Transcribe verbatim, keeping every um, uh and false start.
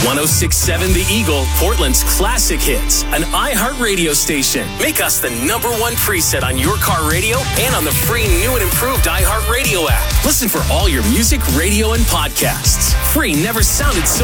one oh six point seven The Eagle, Portland's classic hits. An iHeart radio station. Make us the number one preset on your car radio and on the free new and improved iHeart Radio app. Listen for all your music, radio, and podcasts. Free never sounded so